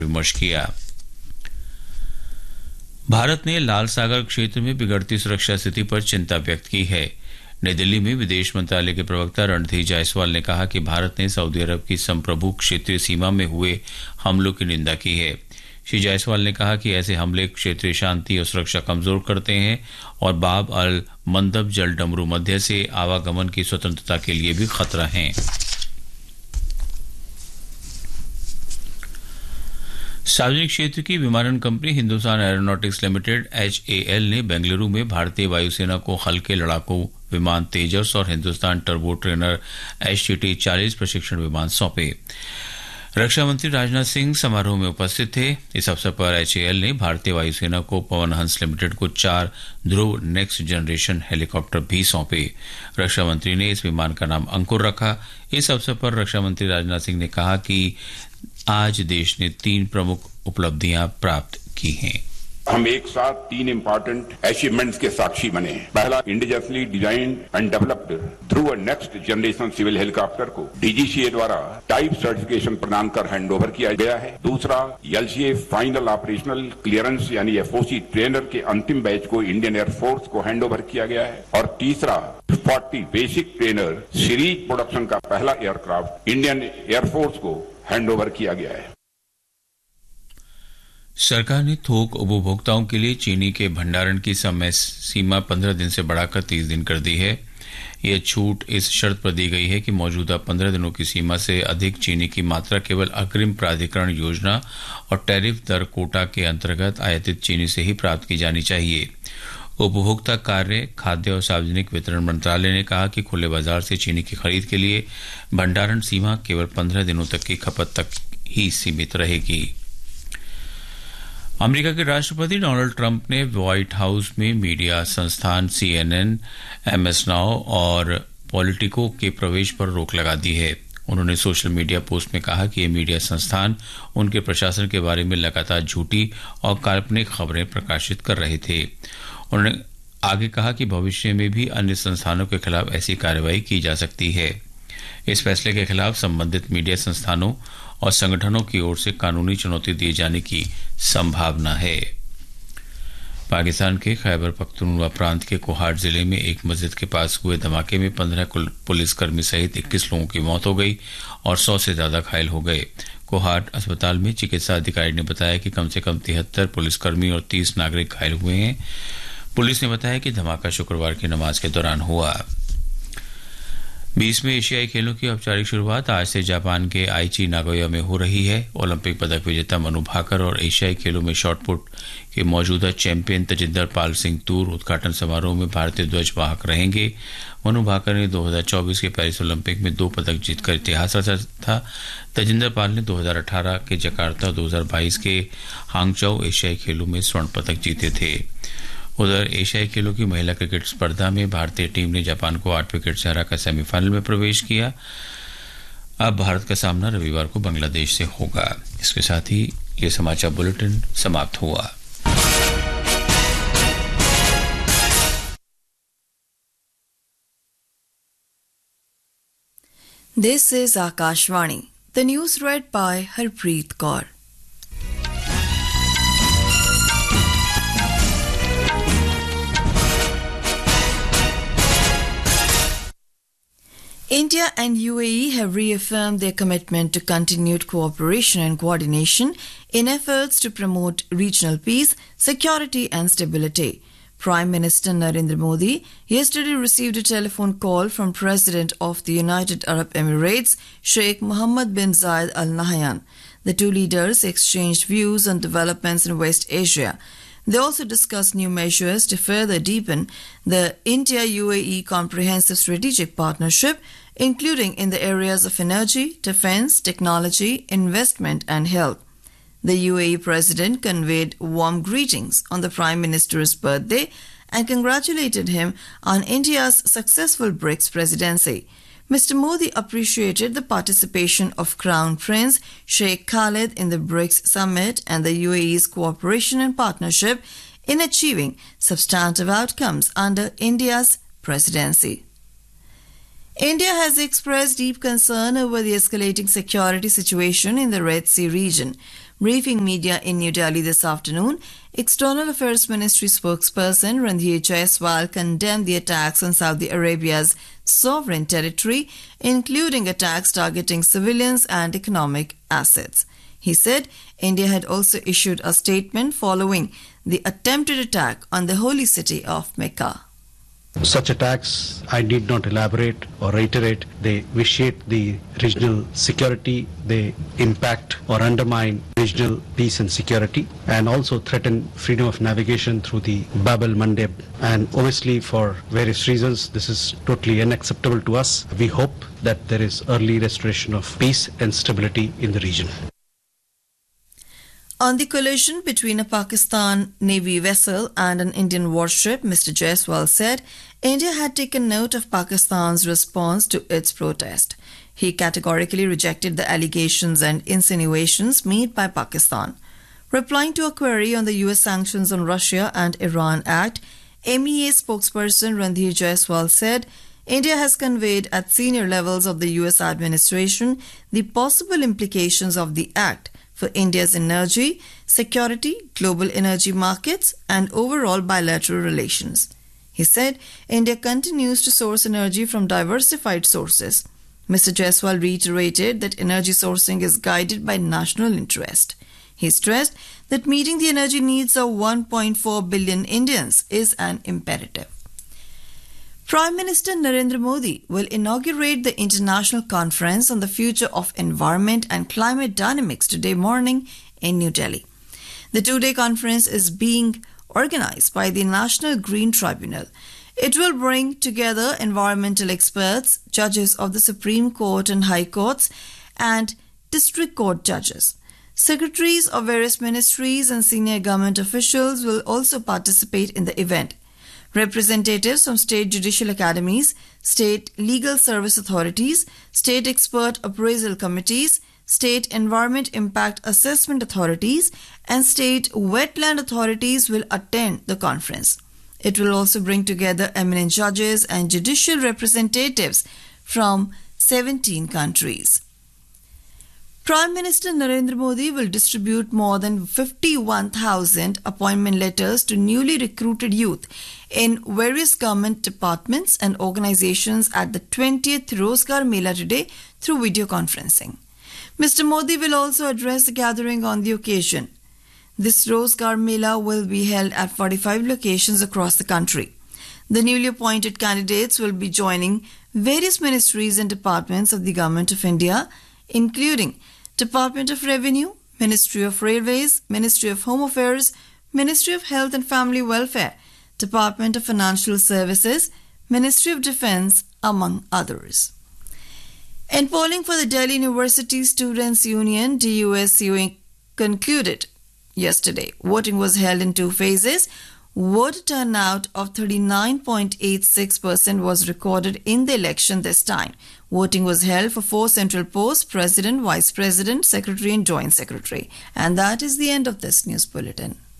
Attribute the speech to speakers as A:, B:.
A: विमर्श किया। भारत ने लाल सागर क्षेत्र में बिगड़ती सुरक्षा स्थिति पर चिंता व्यक्त की है। नई दिल्ली में विदेश मंत्रालय के प्रवक्ता रणधीर जायसवाल ने कहा कि भारत ने सऊदी अरब की संप्रभु क्षेत्रीय सीमा में हुए हमलों की निंदा की है। श्री जायसवाल ने कहा कि ऐसे हमले क्षेत्रीय शांति और सुरक्षा कमजोर करते हैं और बाब अल मंदब जल डमरू मध्य से आवागमन की स्वतंत्रता के लिए भी खतरा हैं। सार्वजनिक क्षेत्र की विमानन company Hindustan aeronautics limited HAL ने बेंगलुरु में भारतीय वायुसेना को हल्के लड़ाकू विमान तेजस और हिंदुस्तान टर्बो ट्रेनर HTT-40 प्रशिक्षण विमान सौंपे। रक्षा मंत्री राजनाथ सिंह समारोह में उपस्थित थे। इस अवसर पर HAL ने भारतीय वायुसेना को पवन हंस लिमिटेड को 4 ध्रुव नेक्स्ट जनरेशन हेलीकॉप्टर भी सौंपे। रक्षा मंत्री ने इस विमान का नाम अंकुर रखा। इस अवसर पर रक्षा मंत्री राजनाथ सिंह ने कहा कि आज देश ने 3 प्रमुख उपलब्धियां प्राप्त की हैं।
B: हम एक साथ 3 इम्पोर्टेंट अचीवमेंट्स के साक्षी बने हैं। पहला, indigenously design and developed Dhruv next generation civil helicopter को DGCA द्वारा टाइप सर्टिफिकेशन प्रदान कर हैंडओवर किया गया है। दूसरा, LCA फाइनल ऑपरेशनल क्लियरेंस यानी FOC ट्रेनर के अंतिम बैच को इंडियन एयरफोर्स को हैंडओवर किया गया है। और तीसरा, 40 बेसिक ट्रेनर सीरीज प्रोडक्शन का पहला एयरक्राफ्ट इंडियन एयरफोर्स को हैंडओवर किया गया है।
A: सरकार ने थोक उपभोक्ताओं के लिए चीनी के भंडारण की समय सीमा 15 दिन से बढ़ाकर 30 दिन कर दी है। यह छूट इस शर्त पर दी गई है कि मौजूदा 15 दिनों की सीमा से अधिक चीनी की मात्रा केवल अग्रिम प्राधिकरण योजना और टैरिफ दर कोटा के अंतर्गत आयातित चीनी से ही प्राप्त की जानी चाहिए। उपभोक्ता कार्य, खाद्य और सार्वजनिक वितरण मंत्रालय ने कहा कि खुले बाजार से चीनी की खरीद के लिए भंडारण सीमा केवल 15 दिनों तक की खपत तक ही सीमित रहेगी। अमेरिका के राष्ट्रपति डोनाल्ड ट्रंप ने व्हाइट हाउस में मीडिया संस्थान CNN, MS नाउ और पॉलिटिको के प्रवेश पर रोक लगा दी है। उन्होंने सोशल मीडिया पोस्ट में कहा कि ये मीडिया संस्थान उनके प्रशासन के बारे में लगातार झूठी और काल्पनिक खबरें प्रकाशित कर रहे थे। उन्होंने आगे कहा कि भविष्य में भी अन्य संस्थानों के खिलाफ ऐसी कार्रवाई की जा सकती है। इस फैसले के खिलाफ संबंधित मीडिया संस्थानों और संगठनों की ओर से कानूनी चुनौती दिए जाने की संभावना है। पाकिस्तान के खैबर पख्तूनख्वा प्रांत के कोहाट जिले में एक मस्जिद के पास हुए धमाके में 15 पुलिसकर्मी सहित 21 लोगों की मौत हो गई और 100 से ज्यादा घायल हो गए। कोहाट अस्पताल में चिकित्सा अधिकारी ने बताया कि कम से कम 73 पुलिसकर्मी और 30 नागरिक घायल हुए हैं। पुलिस ने बताया कि धमाका शुक्रवार की नमाज के दौरान हुआ। 20वें एशियाई खेलों की औपचारिक शुरुआत आज से जापान के आईची नागोया में हो रही है। ओलंपिक पदक विजेता मनु भाकर और एशियाई खेलों में शॉटपुट के मौजूदा चैंपियन तजिंदर पाल सिंह तूर उद्घाटन समारोह में भारतीय ध्वज वाहक रहेंगे। मनु भाकर ने 2024 के पेरिस ओलंपिक में 2 पदक जीतकर इतिहास रचा था। तजिंदर पाल ने 2018 के जकार्ता और 2022 के हांगझोउ एशियाई खेलों में स्वर्ण पदक जीते थे। उधर एशियाई खेलों की महिला क्रिकेट स्पर्धा में भारतीय टीम ने जापान को 8 विकेट से हराकर सेमीफाइनल में प्रवेश किया। अब भारत का सामना रविवार को बांग्लादेश से होगा। इसके साथ ही ये समाचार बुलेटिन समाप्त हुआ।
C: This is Akashvani. The news read by Harpreet Kaur. India and UAE have reaffirmed their commitment to continued cooperation and coordination in efforts to promote regional peace, security and stability. Prime Minister Narendra Modi yesterday received a telephone call from President of the United Arab Emirates, Sheikh Mohammed bin Zayed Al Nahyan. The two leaders exchanged views on developments in West Asia. They also discussed new measures to further deepen the India-UAE comprehensive strategic partnership, including in the areas of energy, defense, technology, investment and health. The UAE President conveyed warm greetings on the Prime Minister's birthday and congratulated him on India's successful BRICS presidency. Mr. Modi appreciated the participation of Crown Prince Sheikh Khalid in the BRICS summit and the UAE's cooperation and partnership in achieving substantive outcomes under India's presidency. India has expressed deep concern over the escalating security situation in the Red Sea region. Briefing media in New Delhi this afternoon, External Affairs Ministry spokesperson Randhir Jaiswal condemned the attacks on Saudi Arabia's sovereign territory, including attacks targeting civilians and economic assets. He said India had also issued a statement following the attempted attack on the holy city of Mecca.
D: Such attacks, I need not elaborate or reiterate, they vitiate the regional security, they impact or undermine regional peace and security, and also threaten freedom of navigation through the Bab el-Mandeb. And obviously for various reasons, this is totally unacceptable to us. We hope that there is early restoration of peace and stability in the region.
C: On the collision between a Pakistan Navy vessel and an Indian warship, Mr. Jaiswal said India had taken note of Pakistan's response to its protest. He categorically rejected the allegations and insinuations made by Pakistan. Replying to a query on the US sanctions on Russia and Iran Act, MEA spokesperson Randhir Jaiswal said India has conveyed at senior levels of the US administration the possible implications of the act for India's energy, security, global energy markets, and overall bilateral relations. He said India continues to source energy from diversified sources. Mr. Jaiswal reiterated that energy sourcing is guided by national interest. He stressed that meeting the energy needs of 1.4 billion Indians is an imperative. Prime Minister Narendra Modi will inaugurate the International Conference on the Future of Environment and Climate Dynamics today morning in New Delhi. The two-day conference is being organized by the National Green Tribunal. It will bring together environmental experts, judges of the Supreme Court and High Courts, and district court judges. Secretaries of various ministries and senior government officials will also participate in the event. Representatives from state judicial academies, state legal service authorities, state expert appraisal committees, state environment impact assessment authorities, and state wetland authorities will attend the conference. It will also bring together eminent judges and judicial representatives from 17 countries. Prime Minister Narendra Modi will distribute more than 51,000 appointment letters to newly recruited youth in various government departments and organizations at the 20th Rozgar Mela today through video conferencing. Mr. Modi will also address the gathering on the occasion. This Rozgar Mela will be held at 45 locations across the country. The newly appointed candidates will be joining various ministries and departments of the Government of India, including Department of Revenue, Ministry of Railways, Ministry of Home Affairs, Ministry of Health and Family Welfare, Department of Financial Services, Ministry of Defence, among others. In polling for the Delhi University Students' Union, DUSU, concluded yesterday. Voting was held in two phases. Vote turnout of 39.86% was recorded in the election this time. Voting was held for 4 central posts: President, Vice President, Secretary and Joint Secretary. And that is the end of this news bulletin.